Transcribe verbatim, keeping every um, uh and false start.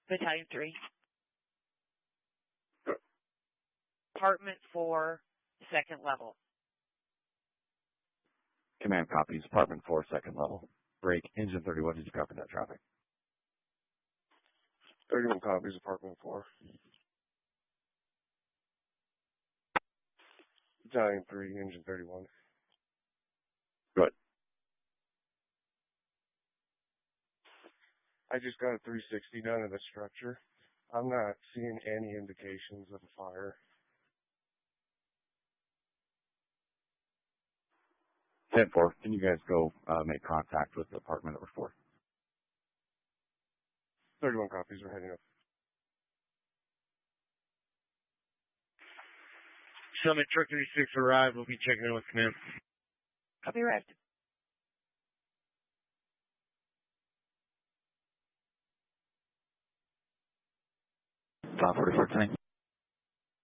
Battalion three. Apartment four, second level. Command copies, Apartment four, second level. Break, Engine thirty-one, did you copy that traffic? thirty-one copies, Apartment four. Battalion three, Engine thirty-one. Good. I just got a three sixty done of the structure. I'm not seeing any indications of a fire. ten four, can you guys go uh, make contact with apartment number four? thirty-one copies, we're heading up. Summit Truck thirty-six arrived. We'll be checking in with command. Copy, arrived. Top forty-four, tank.